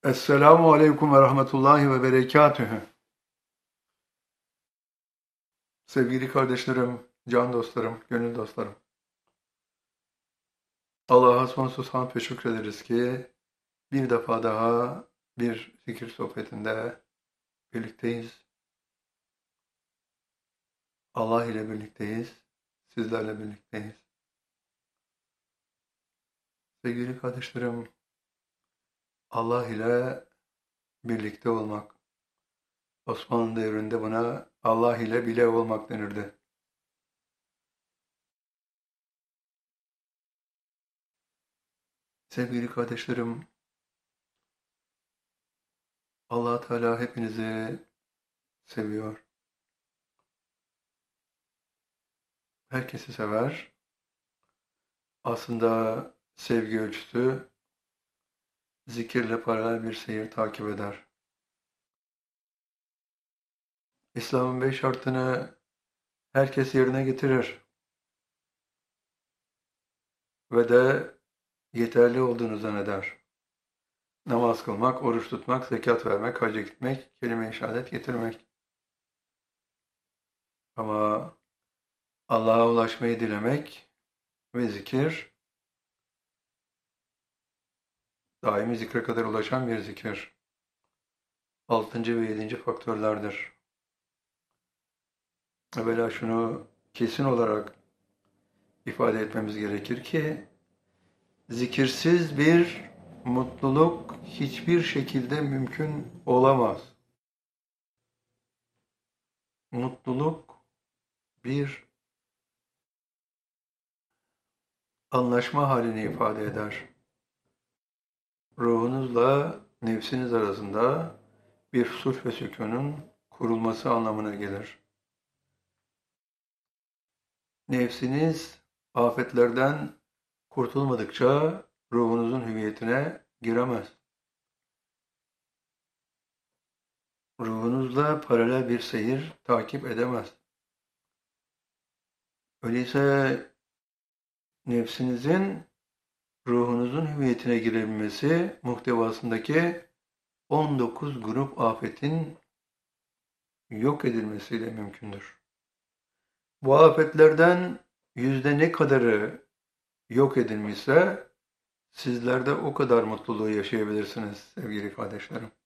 Esselamu Aleyküm ve Rahmetullahi ve Berekatühü. Sevgili kardeşlerim, can dostlarım, gönül dostlarım. Allah'a sonsuz hamd ve şükrederiz ki bir defa daha bir zikir sohbetinde birlikteyiz. Allah ile birlikteyiz, sizlerle birlikteyiz. Sevgili kardeşlerim, Allah ile birlikte olmak. Osmanlı devrinde buna Allah ile bile olmak denirdi. Sevgili kardeşlerim, Allah Teala hepinizi seviyor. Herkesi sever. Aslında sevgi ölçüsü zikirle paralel bir seyir takip eder. İslam'ın 5 şartını herkes yerine getirir ve de yeterli olduğunu zanneder. Namaz kılmak, oruç tutmak, zekat vermek, hacca gitmek, kelime-i şehadet getirmek. Ama Allah'a ulaşmayı dilemek ve zikir, daimi zikre kadar ulaşan bir zikir. 6. ve 7. faktörlerdir. Evvela şunu kesin olarak ifade etmemiz gerekir ki, zikirsiz bir mutluluk hiçbir şekilde mümkün olamaz. Mutluluk bir anlaşma halini ifade eder. Ruhunuzla nefsiniz arasında bir sulh ve sükûnun kurulması anlamına gelir. Nefsiniz afetlerden kurtulmadıkça ruhunuzun hüviyetine giremez. Ruhunuzla paralel bir seyir takip edemez. Öyleyse nefsinizin ruhunuzun hüviyetine girebilmesi muhtevasındaki 19 grup afetin yok edilmesiyle mümkündür. Bu afetlerden yüzde ne kadarı yok edilmişse sizler de o kadar mutluluğu yaşayabilirsiniz sevgili kardeşlerim.